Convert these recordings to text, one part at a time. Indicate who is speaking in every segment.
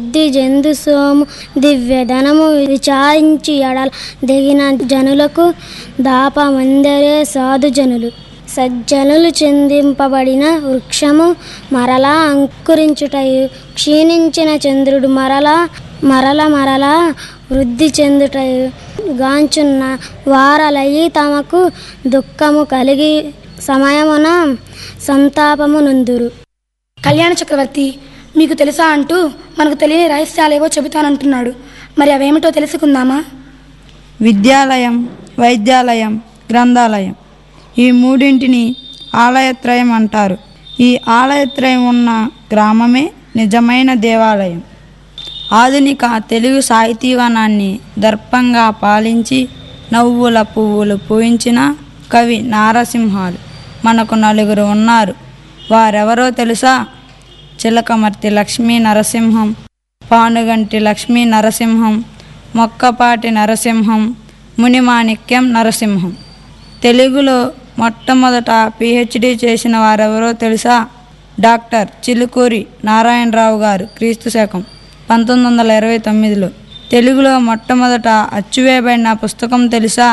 Speaker 1: బుద్ధి జందు సోము దివ్యధనము విచారించి ఎడల దిగిన జనులకు దాపమందరే సాధుజనులు. సజ్జనులు చిందింపబడిన వృక్షము మరలా అంకురించుటయు, క్షీణించిన చంద్రుడు మరలా వృద్ధి చెందుటయు గాంచున్న వారలయి తమకు దుఃఖము కలిగి సమయమున సంతాపము నొందురు.
Speaker 2: కళ్యాణ చక్రవర్తి మీకు తెలుసా అంటూ మనకు తెలియని రహస్యాలేవో చెబుతానంటున్నాడు. మరి అవేమిటో తెలుసుకుందామా?
Speaker 3: విద్యాలయం, వైద్యాలయం, గ్రంథాలయం ఈ మూడింటిని ఆలయత్రయం అంటారు. ఈ ఆలయత్రయం ఉన్న గ్రామమే నిజమైన దేవాలయం. ఆధునిక తెలుగు సాహితీవనాన్ని దర్పంగా పాలించి నవ్వుల పువ్వులు పూయించిన కవి నారసింహాలు మనకు నలుగురు ఉన్నారు. వారెవరో తెలుసా? చిలకమర్తి లక్ష్మీ నరసింహం, పానుగంటి లక్ష్మీ నరసింహం, మొక్కపాటి నరసింహం, మునిమాణిక్యం నరసింహం. తెలుగులో మొట్టమొదట PhD చేసిన వారెవరో తెలుసా? డాక్టర్ చిలుకూరి నారాయణరావు గారు క్రీస్తుశకం 1929లో. తెలుగులో మొట్టమొదట అచ్చువేయబడిన పుస్తకం తెలుసా?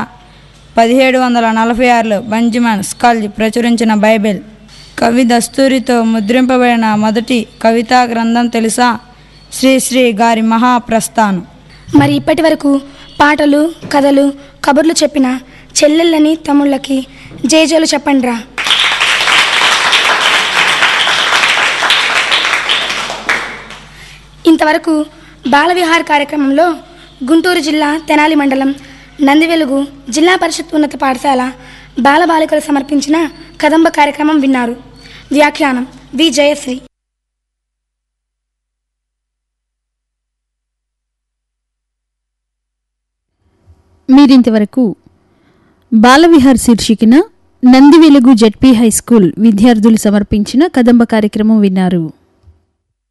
Speaker 3: 1746లో బెంజమిన్ స్కల్జ్ ప్రచురించిన బైబిల్. కవి దస్తూరితో ముద్రింపబడిన మొదటి కవితా గ్రంథం తెలుసా? శ్రీశ్రీ గారి మహాప్రస్థానం.
Speaker 2: మరి ఇప్పటి వరకు పాటలు, కథలు, కబుర్లు చెప్పిన చెల్లెళ్ళని తమ్ముళ్ళకి జేజేలు చెప్పండిరా. ఇంతవరకు బాలవిహార్ కార్యక్రమంలో గుంటూరు జిల్లా తెనాలి మండలం నందివెలుగు జిల్లా పరిషత్ ఉన్నత పాఠశాల బాలబాలికలు సమర్పించిన కదంబ కార్యక్రమం విన్నారు. వ్యాఖ్యానం వి జయశ్రీ.
Speaker 4: మీరింతవరకు బాలవిహార్ శీర్షికన నందివెలుగు జెడ్పీ హై స్కూల్ విద్యార్థులు సమర్పించిన కదంబ కార్యక్రమం విన్నారు.